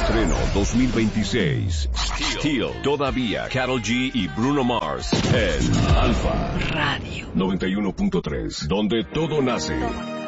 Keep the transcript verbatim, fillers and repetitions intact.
Estreno dos mil veintiséis. Steel, todavía Karol G y Bruno Mars en Alfa Radio noventa y uno punto tres, donde todo nace.